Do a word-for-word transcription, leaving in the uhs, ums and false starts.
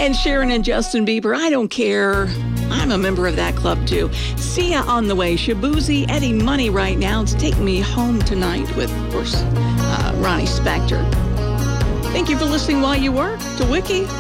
And Sharon and Justin Bieber, I don't care. I'm a member of that club, too. See ya on the way. Shabuzi, Eddie Money right now. It's Take Me Home Tonight with, of course, uh, Ronnie Spector. Thank you for listening while you work to Wiki.